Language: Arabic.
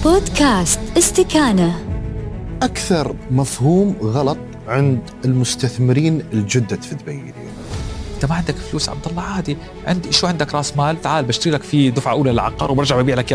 بودكاست استكانة. أكثر مفهوم غلط عند المستثمرين الجدد في دبي اليوم. انت ما عندك فلوس عبد الله، عادي، عندي شو عندك راس مال، تعال بشتري لك فيه دفعه اولى للعقار وبرجع ببيع لك